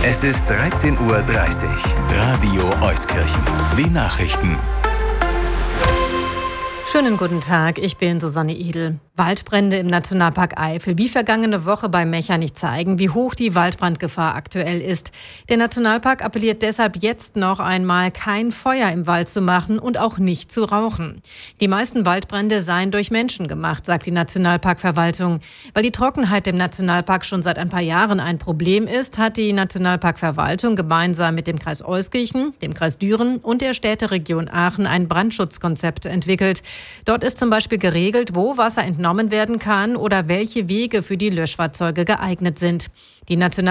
Es ist 13:30 Uhr. Radio Euskirchen. Die Nachrichten. Schönen guten Tag, ich bin Susanne Edel. Waldbrände im Nationalpark Eifel wie vergangene Woche bei Mechernich zeigen, wie hoch die Waldbrandgefahr aktuell ist. Der Nationalpark appelliert deshalb jetzt noch einmal, kein Feuer im Wald zu machen und auch nicht zu rauchen. Die meisten Waldbrände seien durch Menschen gemacht, sagt die Nationalparkverwaltung. Weil die Trockenheit im Nationalpark schon seit ein paar Jahren ein Problem ist, hat die Nationalparkverwaltung gemeinsam mit dem Kreis Euskirchen, dem Kreis Düren und der Städteregion Aachen ein Brandschutzkonzept entwickelt. Dort ist zum Beispiel geregelt, wo Wasser entnommen werden kann oder welche Wege für die Löschfahrzeuge geeignet sind. Die